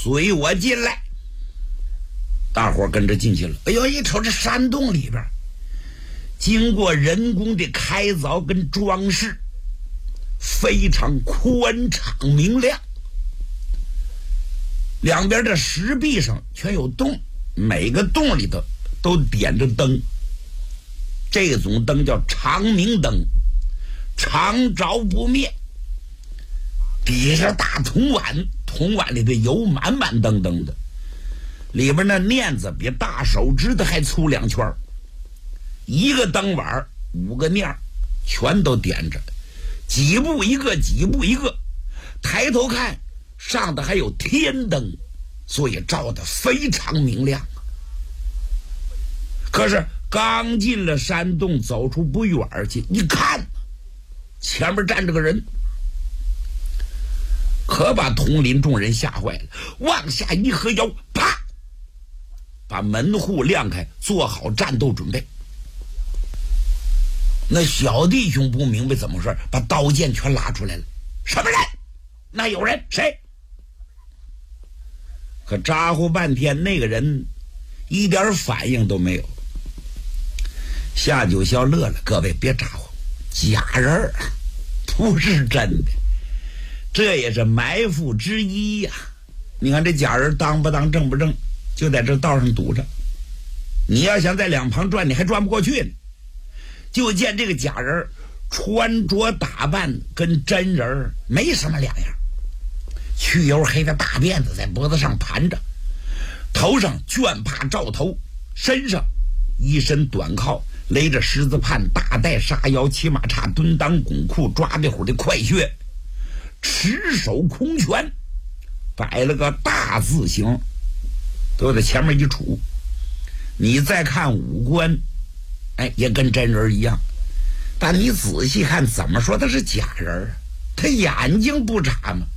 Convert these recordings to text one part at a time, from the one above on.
随我进来。大伙跟着进去了。哎呦，一瞅这山洞里边，经过人工的开凿跟装饰，非常宽敞明亮。两边的石壁上全有洞，每个洞里头都点着灯。这种灯叫长明灯，常着不灭。底下大铜碗，铜碗里头油满满登登的，里边那念子比大手指头还粗2圈，一个灯碗5个念全都点着，几步一个，几步一个。抬头看上头还有天灯，所以照得非常明亮。可是刚进了山洞，走出不远去，一看前面站着个人，可把统领众人吓坏了。往下一合腰，啪，把门户亮开，做好战斗准备。那小弟兄不明白怎么回事，把刀剑全拉出来了。什么人？那有人？谁？可咋呼半天，那个人一点反应都没有。夏九霄乐了，各位别咋呼，假人儿，不是真的，这也是埋伏之一呀。你看这假人当不当正不正，就在这道上堵着，你要想在两旁转，你还转不过去呢。就见这个假人穿着打扮跟真人没什么两样，去油黑的大辫子在脖子上盘着，头上绢帕罩头，身上一身短靠，勒着十字畔，大带沙腰，骑马叉，蹲裆拱裤，抓壁虎的快靴，持手空拳，摆了个大字形，都在前面一杵。你再看五官，也跟真人一样，但你仔细看，怎么说他是假人啊？他眼睛不眨吗？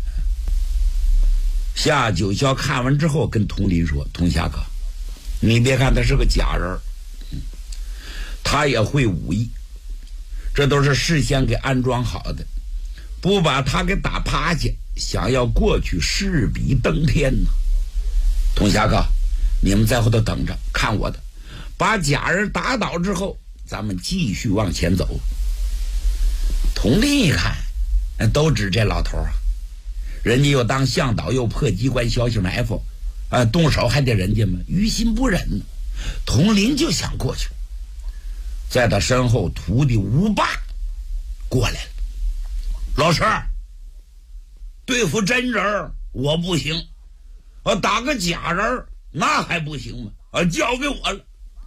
夏九霄看完之后跟佟林说：“佟侠客，你别看他是个假人，他也会武艺，这都是事先给安装好的，不把他给打趴下，想要过去势比登天呢。佟侠客，你们在后头等着，看我的，把假人打倒之后，咱们继续往前走。”佟林一看，都指这老头啊，人家又当向导，又破机关，消息埋伏，动手还得人家吗？于心不忍呢。佟林就想过去，在他身后，徒弟吴霸过来了。老师，对付真人我不行，打个假人那还不行吗？交给我了。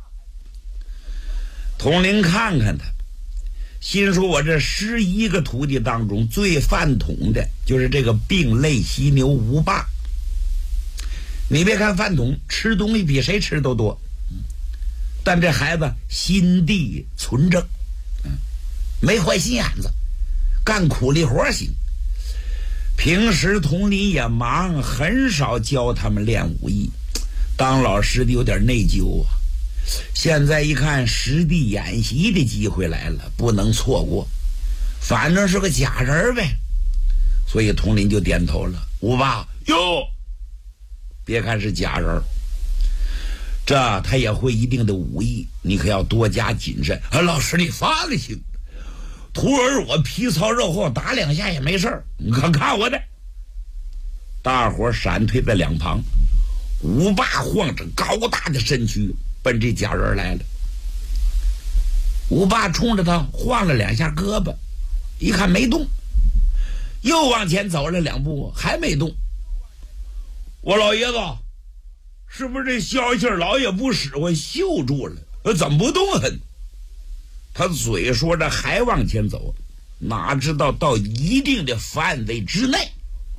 佟林看看他，心说我这11个徒弟当中最饭桶的就是这个病类犀牛吴霸。你别看饭桶，吃东西比谁吃都多，但这孩子心地纯正，没坏心眼子，干苦力活行。平时佟林也忙，很少教他们练武艺，当老师的有点内疚啊。现在一看实地演习的机会来了，不能错过，反正是个假人呗，所以佟林就点头了。吴霸，哟，别看是假人，这他也会一定的武艺，你可要多加谨慎。老师你放心，徒儿我皮糙肉厚，打2下也没事，你看我的。大伙闪退在两旁，吴霸晃着高大的身躯奔这假人来了。吴霸冲着他晃了2下胳膊，一看没动，又往前走了2步，还没动。我老爷子，是不是这消息老也不使唤嗅住了？怎么不动很？他嘴说着还往前走，哪知道到一定的范围之内，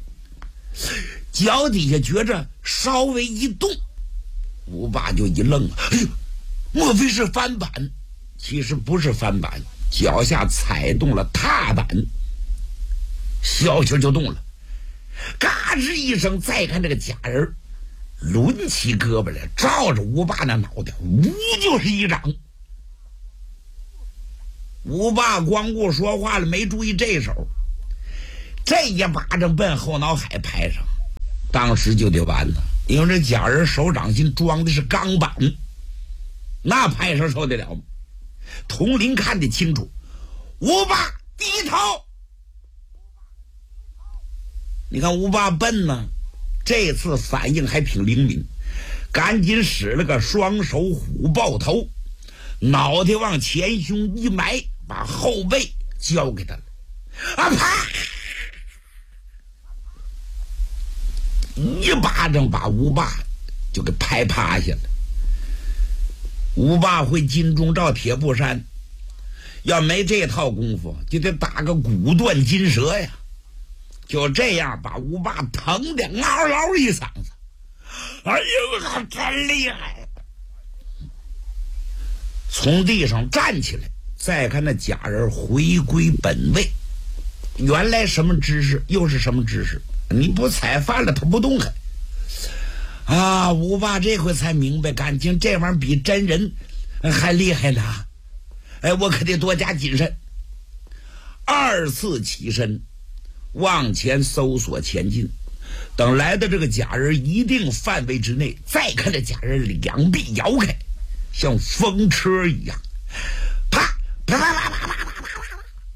脚底下觉着稍微一动，吴霸就一愣，哎呦，莫非是翻板？其实不是翻板，脚下踩动了踏板，消息就动了。嘎吱一声，再看这个假人抡起胳膊来，照着吴霸那脑袋呜就是一掌。吴霸光顾说话了，没注意这手，这一巴掌奔后脑海拍上。 当时就得完了，因为这家人手掌心装的是钢板，那拍手受得了吗？佟林看得清楚，吴霸低头。你看吴霸笨呢，这次反应还挺灵敏，赶紧使了个双手虎抱头，脑袋往前胸一埋，把后背交给他了。啊啪！一巴掌把吴霸就给拍趴下了。吴霸会金钟罩铁布衫，要没这套功夫就得打个骨断筋折呀。就这样把吴霸疼的嗷嗷一嗓子。哎呦，真厉害！从地上站起来，再看那假人回归本位，原来什么姿势又是什么姿势，你不踩翻了他不动还啊！吴霸这回才明白，感情这玩意儿比真人还厉害呢。哎，我可得多加谨慎。二次起身往前搜索前进，等来到这个假人一定范围之内，再看这假人两臂摇开，像风车一样，啪啪啪啪啪啪啪啪啪，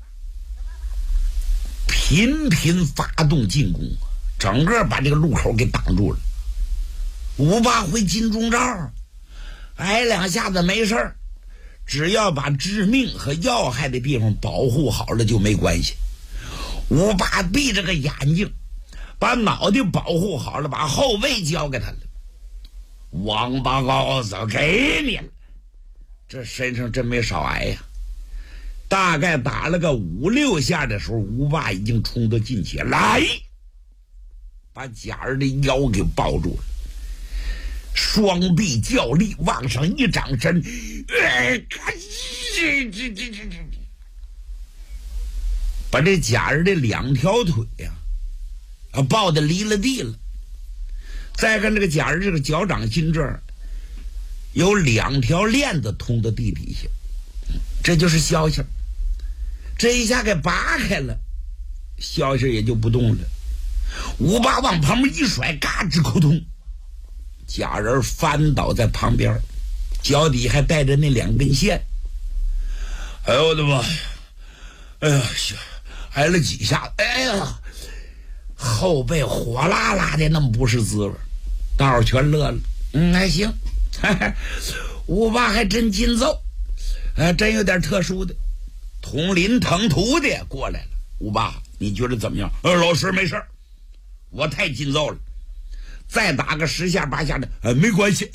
频频发动进攻，整个把这个路口给挡住了。吴霸会金钟罩，挨两下子没事儿，只要把致命和要害的地方保护好了就没关系。吴霸闭着个眼睛，把脑袋保护好了，把后背交给他了。王八羔子给你了，这身上真没少挨呀。大概打了个5、6下的时候，吴霸已经冲到近前来，把假儿的腰给抱住了，双臂较力往上一掌身，把这假人的2条腿呀抱得离了地了。再看这个假人这个脚掌心这儿有2条链子通到地底下，这就是消息。这一下给拔开了，消息也就不动了。吴霸往旁边一甩，嘎吱扑通，假人翻倒在旁边，脚底还带着那2根线。哎呦我的妈！哎呀，挨了几下，哎呀，后背火辣辣的，那么不是滋味。大伙全乐了，还行，吴霸还真筋揍，真有点特殊的。统领腾图的过来了，吴霸，你觉得怎么样？老师没事，我太筋揍了，再打个10下8下的，没关系，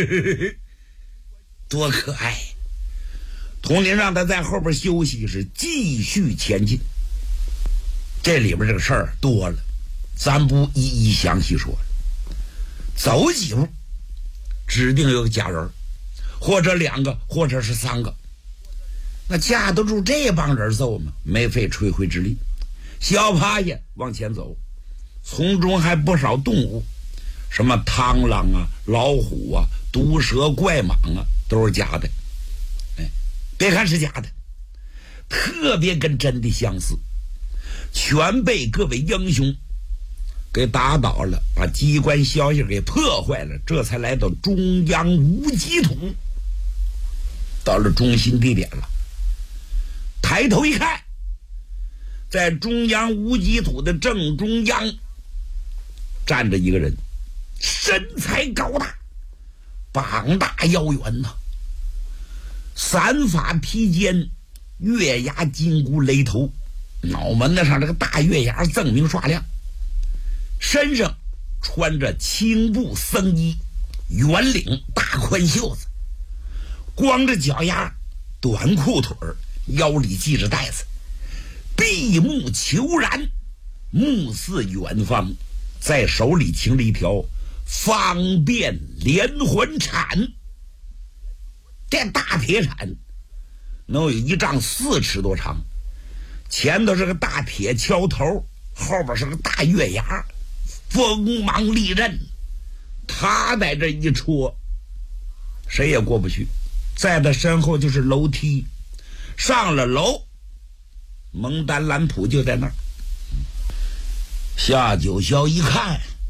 多可爱。统领让他在后边休息，是继续前进。这里边这个事儿多了，咱不一一详细说了。走几步，指定有个假人，或者2个，或者是3个。那架得住这帮人揍吗？没费吹灰之力，小趴下往前走，从中还不少动物，什么螳螂啊、老虎啊、毒蛇、怪蟒啊，都是假的。别看是假的，特别跟真的相似，全被各位英雄给打倒了，把机关消息给破坏了，这才来到中央无极土。到了中心地点了，抬头一看，在中央无极土的正中央站着一个人，身材高大，膀大腰圆呐，散发披肩，月牙金箍勒头，脑门子上这个大月牙锃明刷亮，身上穿着青布僧衣，圆领大宽袖子，光着脚丫，短裤腿，腰里系着带子，闭目求然，目视远方，在手里擎了一条方便连环铲。这大铁铲能有1丈4尺多长，前头是个大铁锹头，后边是个大月牙，锋芒利刃，他在这一戳，谁也过不去。在他身后就是楼梯，上了楼，蒙丹兰普就在那儿。夏九霄一看，